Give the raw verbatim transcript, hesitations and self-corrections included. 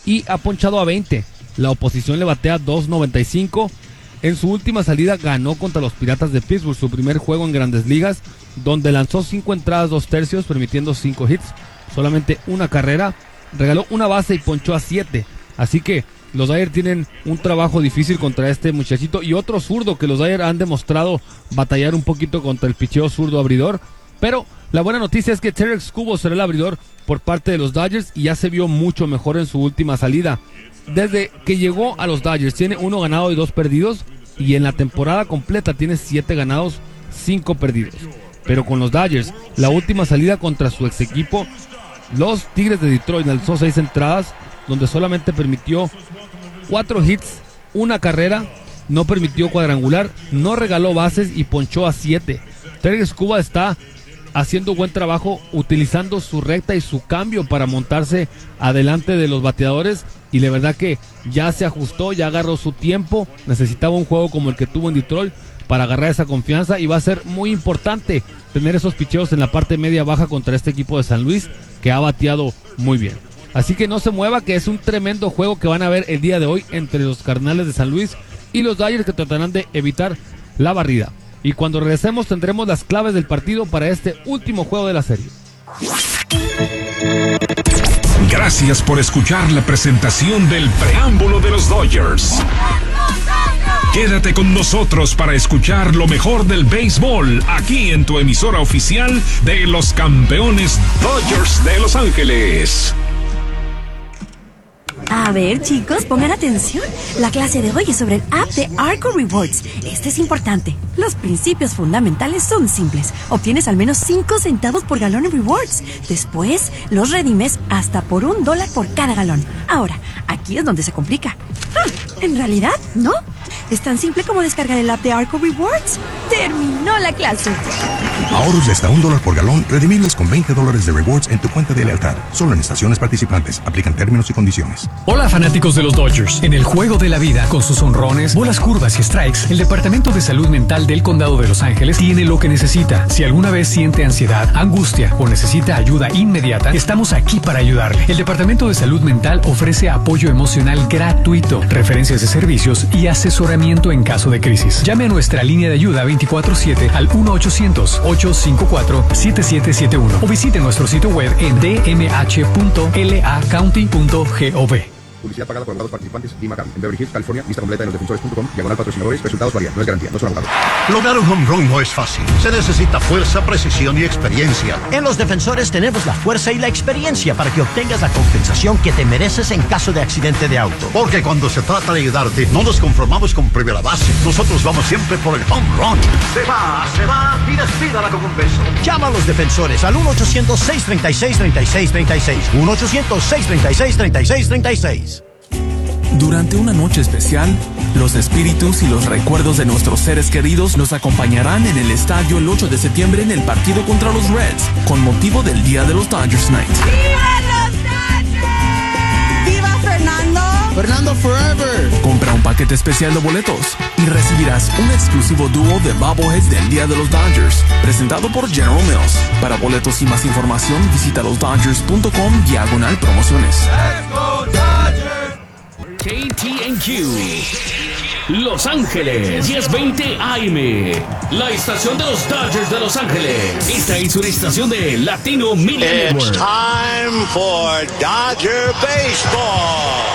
y ha ponchado a veinte. La oposición le batea dos noventa y cinco. En su última salida ganó contra los Piratas de Pittsburgh, su primer juego en Grandes Ligas, donde lanzó cinco entradas, dos tercios, permitiendo cinco hits, solamente una carrera, regaló una base y ponchó a siete. Así que los Dodgers tienen un trabajo difícil contra este muchachito y otro zurdo que los Dodgers han demostrado batallar un poquito contra el picheo zurdo abridor. Pero la buena noticia es que Tarik Skubal será el abridor por parte de los Dodgers y ya se vio mucho mejor en su última salida. Desde que llegó a los Dodgers tiene uno ganado y dos perdidos, y en la temporada completa tiene siete ganados, cinco perdidos. Pero con los Dodgers, la última salida contra su ex equipo, los Tigres de Detroit, lanzó seis entradas, donde solamente permitió cuatro hits, una carrera, no permitió cuadrangular, no regaló bases y ponchó a siete. Tarik Skubal está haciendo buen trabajo utilizando su recta y su cambio para montarse adelante de los bateadores, y la verdad que ya se ajustó, ya agarró su tiempo. Necesitaba un juego como el que tuvo en Detroit para agarrar esa confianza, y va a ser muy importante tener esos picheos en la parte media baja contra este equipo de San Luis que ha bateado muy bien. Así que no se mueva, que es un tremendo juego que van a ver el día de hoy entre los Cardenales de San Luis y los Dodgers, que tratarán de evitar la barrida. Y cuando regresemos tendremos las claves del partido para este último juego de la serie. Gracias por escuchar la presentación del preámbulo de los Dodgers. Quédate con nosotros para escuchar lo mejor del béisbol aquí en tu emisora oficial de los campeones Dodgers de Los Ángeles. A ver, chicos, pongan atención. La clase de hoy es sobre el app de Arco Rewards. Este es importante. Los principios fundamentales son simples. Obtienes al menos cinco centavos por galón en rewards. Después, los redimes hasta por un dólar por cada galón. Ahora, aquí es donde se complica. Ah, en realidad, ¿no? Es tan simple como descargar el app de Arco Rewards. ¡Terminó la clase! Ahorros de hasta un dólar por galón, redimibles con veinte dólares de rewards en tu cuenta de lealtad. Solo en estaciones participantes. Aplican términos y condiciones. Hola, fanáticos de los Dodgers. En el juego de la vida, con sus honrones, bolas curvas y strikes, el Departamento de Salud Mental del Condado de Los Ángeles tiene lo que necesita. Si alguna vez siente ansiedad, angustia o necesita ayuda inmediata, estamos aquí para ayudarle. El Departamento de Salud Mental ofrece apoyo emocional gratuito, referencias de servicios y asesoramiento en caso de crisis. Llame a nuestra línea de ayuda veinticuatro siete al uno ochocientos, ocho cinco cuatro, siete siete siete uno o visite nuestro sitio web en d m h punto l a county punto gov. Publicidad pagada por abogados participantes y Macam. En Beverly Hills, California. Vista completa en los defensores punto com. Diagonal patrocinadores. Resultados varían. No es garantía. No son abogados. Lograr un home run no es fácil. Se necesita fuerza, precisión y experiencia. En los defensores tenemos la fuerza y la experiencia para que obtengas la compensación que te mereces en caso de accidente de auto. Porque cuando se trata de ayudarte, no nos conformamos con primera base. Nosotros vamos siempre por el home run. Se va, se va y despídala con un beso. Llama a los defensores al uno ochocientos, seis tres seis, tres seis tres seis. uno ochocientos, seis tres seis, tres seis tres seis. Durante una noche especial, los espíritus y los recuerdos de nuestros seres queridos nos acompañarán en el estadio el ocho de septiembre en el partido contra los Reds, con motivo del Día de los Dodgers Night. ¡Viva los Dodgers! ¡Viva Fernando! ¡Fernando Forever! Compra un paquete especial de boletos y recibirás un exclusivo dúo de bobbleheads del Día de los Dodgers, presentado por General Mills. Para boletos y más información, visita los dodgers punto com diagonal promociones. Let's go Dodgers. K T N Q Los Ángeles, diez veinte A M, la estación de los Dodgers de Los Ángeles. Esta es una estación de Latino Media Network. It's time for Dodger Baseball.